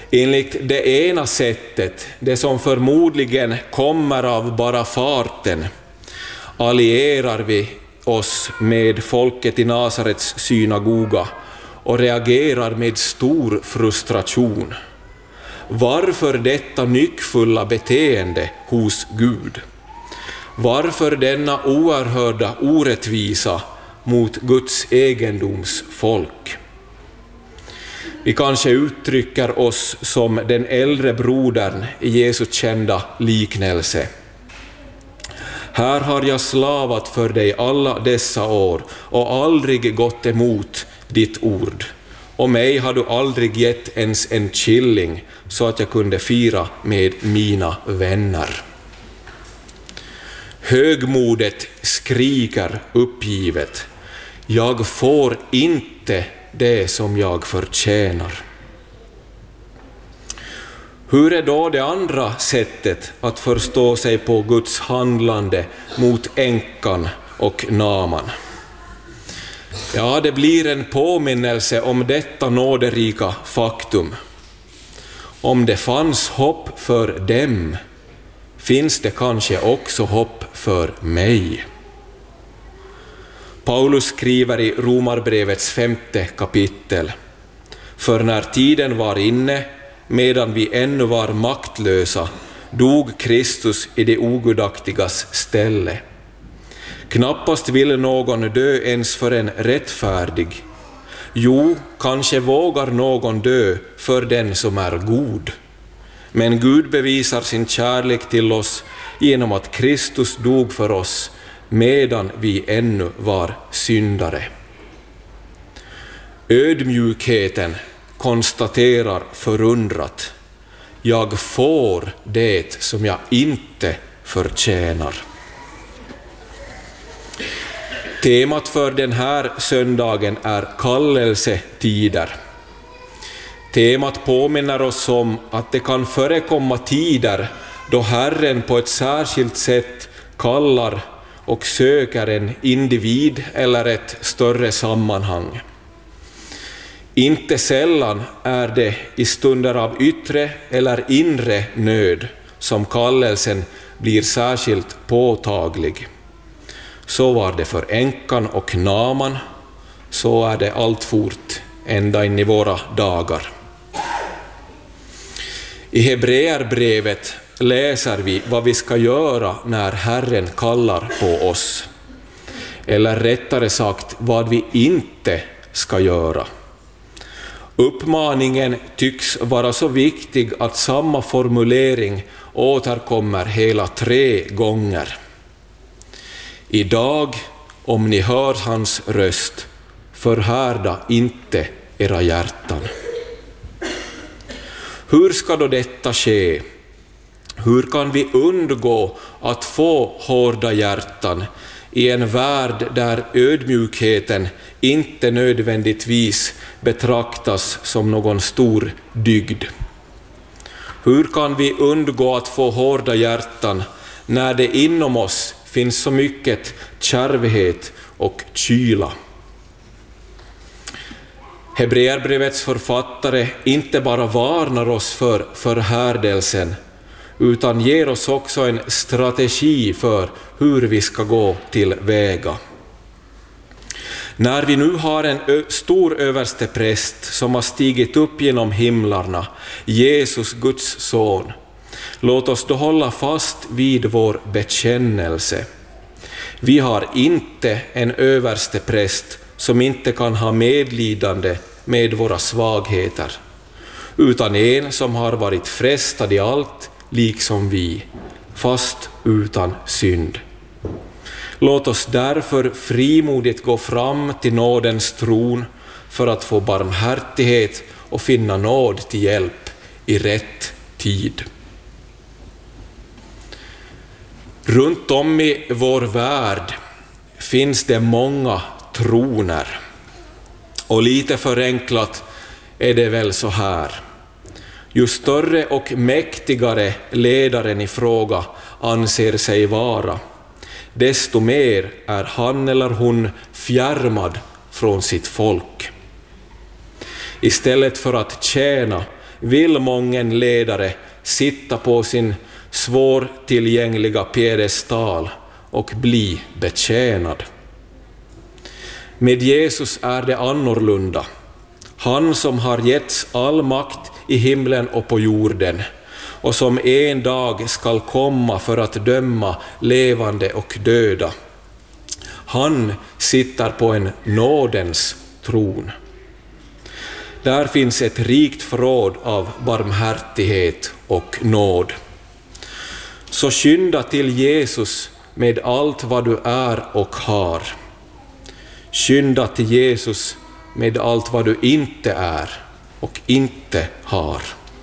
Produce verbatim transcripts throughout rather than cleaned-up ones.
Enligt det ena sättet, det som förmodligen kommer av bara farten, allierar vi oss med folket i Nasarets synagoga och reagerar med stor frustration. Varför detta nyckfulla beteende hos Gud? Varför denna oerhörda orättvisa mot Guds egendomsfolk? Vi kanske uttrycker oss som den äldre brodern i Jesu kända liknelse. Här har jag slavat för dig alla dessa år och aldrig gått emot ditt ord. Och mig har du aldrig gett ens en killing så att jag kunde fira med mina vänner. Högmodet skriker uppgivet: jag får inte det som jag förtjänar. Hur är då det andra sättet att förstå sig på Guds handlande mot änkan och Naman? Ja, det blir en påminnelse om detta nåderika faktum. Om det fanns hopp för dem, finns det kanske också hopp för mig. Paulus skriver i Romarbrevets femte kapitel: för när tiden var inne, medan vi ännu var maktlösa, dog Kristus i det ogudaktigas ställe. Knappast ville någon dö ens för en rättfärdig. Jo, kanske vågar någon dö för den som är god. Men Gud bevisar sin kärlek till oss genom att Kristus dog för oss medan vi ännu var syndare. Ödmjukheten konstaterar förundrat: jag får det som jag inte förtjänar. Temat för den här söndagen är kallelsetider. Temat påminner oss om att det kan förekomma tider då Herren på ett särskilt sätt kallar och söker en individ eller ett större sammanhang. Inte sällan är det i stunder av yttre eller inre nöd som kallelsen blir särskilt påtaglig. Så var det för änkan och Naman, så är det alltfort ända in i våra dagar. I Hebreerbrevet läser vi vad vi ska göra när Herren kallar på oss. Eller rättare sagt, vad vi inte ska göra. Uppmaningen tycks vara så viktig att samma formulering återkommer hela tre gånger. Idag, om ni hör hans röst, förhärda inte era hjärtan. Hur ska då detta ske? Hur kan vi undgå att få hårda hjärtan i en värld där ödmjukheten inte nödvändigtvis betraktas som någon stor dygd? Hur kan vi undgå att få hårda hjärtan när det inom oss finns så mycket kärvhet och kyla? Hebreerbrevets författare inte bara varnar oss för förhärdelsen, utan ger oss också en strategi för hur vi ska gå till väga. När vi nu har en ö- stor överstepräst som har stigit upp genom himlarna, Jesus, Guds son, låt oss då hålla fast vid vår bekännelse. Vi har inte en överstepräst som inte kan ha medlidande med våra svagheter, utan en som har varit frestad i allt, liksom vi, fast utan synd. Låt oss därför frimodigt gå fram till nådens tron för att få barmhärtighet och finna nåd till hjälp i rätt tid. Runt om i vår värld finns det många troner. Och lite förenklat är det väl så här: ju större och mäktigare ledaren i fråga anser sig vara, desto mer är han eller hon fjärmad från sitt folk. Istället för att tjäna vill mången ledare sitta på sin svårtillgängliga piedestal och bli betjänad. Med Jesus är det annorlunda. Han som har getts all makt i himlen och på jorden och som en dag skall komma för att döma levande och döda. Han sitter på en nådens tron. Där finns ett rikt förråd av barmhärtighet och nåd. Så skynda till Jesus med allt vad du är och har. Skynda till Jesus med allt vad du inte är och inte har.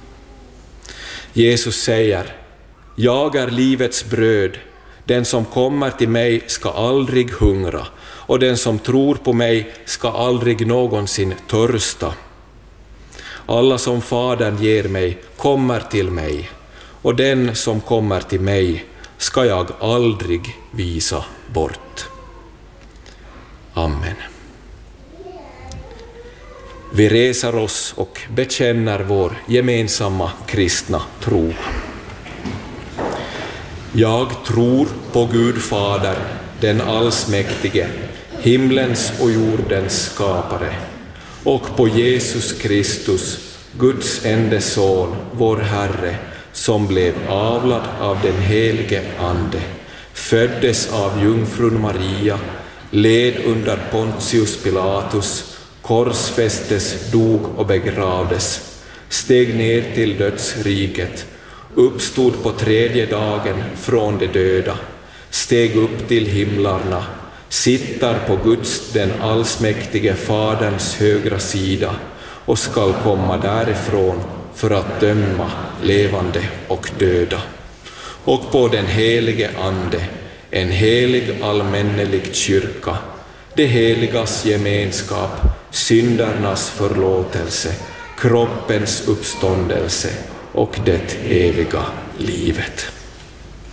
Jesus säger: jag är livets bröd. Den som kommer till mig ska aldrig hungra, och den som tror på mig ska aldrig någonsin törsta. Alla som Fadern ger mig kommer till mig, och den som kommer till mig ska jag aldrig visa bort. Amen. Vi reser oss och bekänner vår gemensamma kristna tro. Jag tror på Gud Fader, den allsmäktige, himlens och jordens skapare, och på Jesus Kristus, Guds enda son, vår Herre, som blev avlad av den helige Ande, föddes av jungfrun Maria, led under Pontius Pilatus, korsfästes, dog och begravdes, steg ner till dödsriket, uppstod på tredje dagen från de döda, steg upp till himlarna, sitter på Guds, den allsmäktige Faderns högra sida och skall komma därifrån för att döma levande och döda. Och på den helige Ande, en helig allmännelig kyrka, det heligas gemenskap, syndernas förlåtelse, kroppens uppståndelse och det eviga livet.